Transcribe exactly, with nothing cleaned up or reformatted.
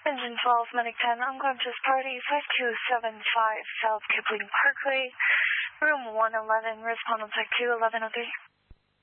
Engine twelve, Medic ten, unconscious party, five two seven five South Kipling Parkway, room one eleven, respond on site two eleven oh three.